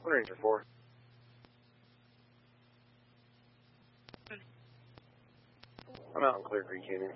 Ranger 4. I'm out in Clear Creek Canyon.